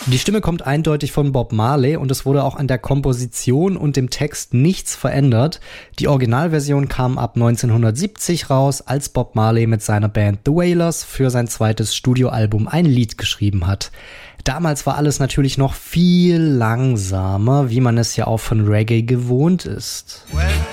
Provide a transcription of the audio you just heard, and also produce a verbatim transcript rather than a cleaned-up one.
Die Stimme kommt eindeutig von Bob Marley und es wurde auch an der Komposition und dem Text nichts verändert. Die Originalversion kam ab neunzehnhundertsiebzig raus, als Bob Marley mit seiner Band The Wailers für sein zweites Studioalbum ein Lied geschrieben hat. Damals war alles natürlich noch viel langsamer, wie man es ja auch von Reggae gewohnt ist. When